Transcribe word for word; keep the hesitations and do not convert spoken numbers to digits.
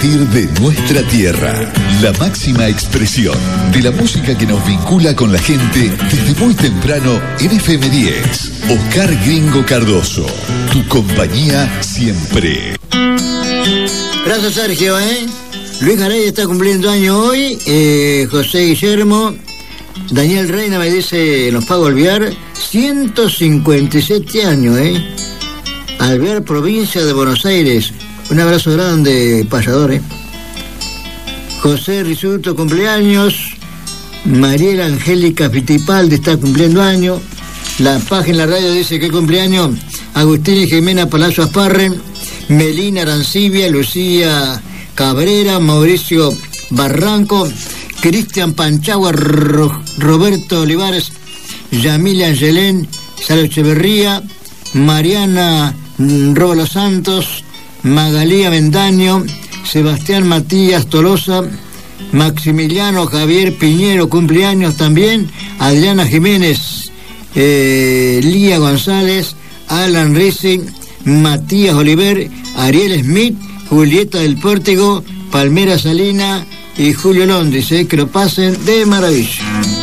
latir de nuestra tierra, la máxima expresión de la música que nos vincula con la gente desde muy temprano en F M diez. Oscar Gringo Cardoso, tu compañía siempre. Gracias, Sergio, ¿eh? Luis Garay está cumpliendo año hoy, eh, José Guillermo, Daniel Reina me dice, nos paga Alvear, ciento cincuenta y siete años, ¿eh? Alvear, provincia de Buenos Aires. Un abrazo grande, payador, ¿eh? José Risuto, cumpleaños. Mariela Angélica Fittipaldi está cumpliendo año. La página de la radio dice que cumpleaños Agustín y Jimena Palazzo Asparren, Melina Arancibia, Lucía Cabrera, Mauricio Barranco, Cristian Panchagua, Ro- Roberto Olivares, Yamila Angelén, Sara Echeverría, Mariana Róbalo Santos, Magalía Mendaño, Sebastián Matías Tolosa, Maximiliano Javier Piñero, cumpleaños también, Adriana Jiménez, eh, Lía González, Alan Ricci, Matías Oliver, Ariel Smith, Julieta del Pórtigo, Palmera Salina y Julio Londres, eh, que lo pasen de maravilla.